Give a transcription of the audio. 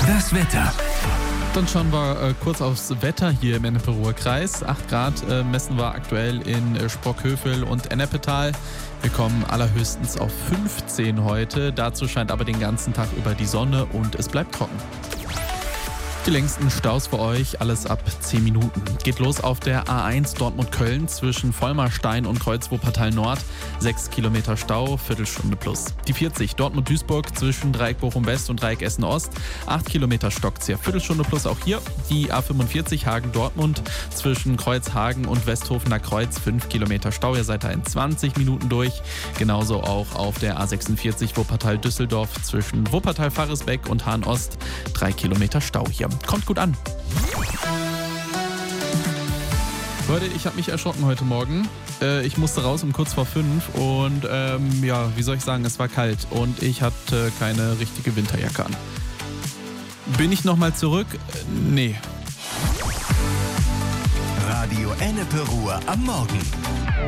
Das Wetter. Dann schauen wir kurz aufs Wetter hier im Ennepe-Ruhr Kreis. 8 Grad messen wir aktuell in Sprockhövel und Ennepetal. Wir kommen allerhöchstens auf 15 heute. Dazu scheint aber den ganzen Tag über die Sonne und es bleibt trocken. Die längsten Staus für euch, alles ab 10 Minuten. Geht los auf der A1 Dortmund-Köln zwischen Vollmarstein und Kreuz-Wuppertal Nord. 6 Kilometer Stau, Viertelstunde plus. Die 40 Dortmund-Duisburg zwischen Dreieck Bochum-West und Dreieck Essen-Ost. 8 Kilometer Stockzieher, Viertelstunde plus auch hier. Die A45 Hagen-Dortmund zwischen Kreuzhagen und Westhofener Kreuz. 5 Kilometer Stau, ihr seid da in 20 Minuten durch. Genauso auch auf der A46 Wuppertal-Düsseldorf zwischen Wuppertal-Farresbeck und Hahn-Ost. 3 Kilometer Stau hier. Kommt gut an. Leute, ich habe mich erschrocken heute Morgen. Ich musste raus um kurz vor 5 und wie soll ich sagen, es war kalt und ich hatte keine richtige Winterjacke an. Bin ich nochmal zurück? Nee. Radio Ennepe-Ruhr am Morgen.